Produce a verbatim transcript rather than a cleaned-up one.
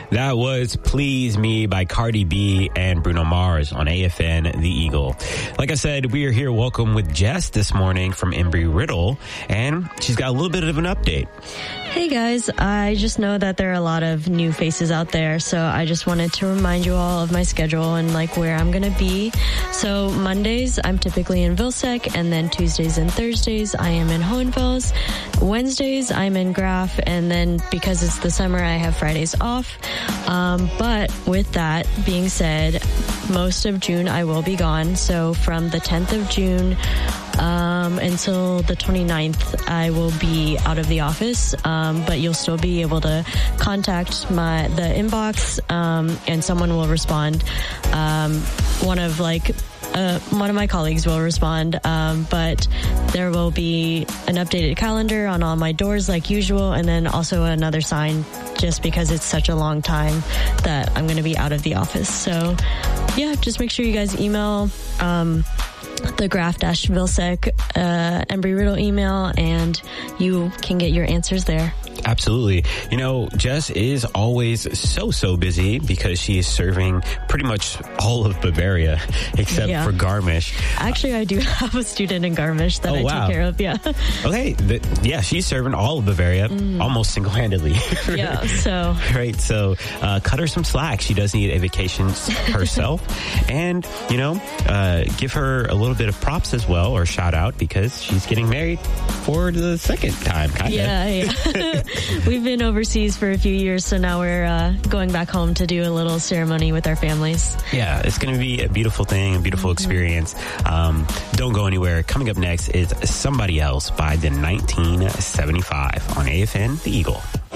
That was Please Me by Cardi B and Bruno Mars on A F N The Eagle. Like I said, we are here welcome with Jess this morning from Embry-Riddle, and she's got a little bit of an update. Hey guys, I just know that there are a lot of new faces out there, so I just wanted to remind you all of my schedule and like where I'm going to be. So Mondays, I'm typically in Vilseck, and then Tuesdays and Thursdays, I am in Hohenfels. Wednesdays, I'm in Graf, and then because it's the summer, I have Fridays off. Um, but with that being said, most of June I will be gone. So from the tenth of June um, until the twenty-ninth, I will be out of the office. Um, but you'll still be able to contact my the inbox, um, and someone will respond. Um, one of like Uh, one of my colleagues will respond, um, but there will be an updated calendar on all my doors like usual, and then also another sign just because it's such a long time that I'm going to be out of the office. So yeah, just make sure you guys email um, the Graf-Vilseck uh, Embry-Riddle email, and you can get your answers there. Absolutely. You know, Jess is always so, so busy because she is serving pretty much all of Bavaria except yeah. for Garmisch. Actually, I do have a student in Garmisch that oh, I wow. take care of, yeah. Okay. The, yeah, she's serving all of Bavaria mm. almost single-handedly. Yeah, so. Right. So uh, cut her some slack. She does need a vacation herself. And, you know, uh, give her a little bit of props as well, or shout out, because she's getting married for the second time, kind of. Yeah, yeah. We've been overseas for a few years, so now we're uh, going back home to do a little ceremony with our families. Yeah, it's going to be a beautiful thing, a beautiful mm-hmm. experience. Um, don't go anywhere. Coming up next is Somebody Else by the nineteen seventy-five on A F N The Eagle.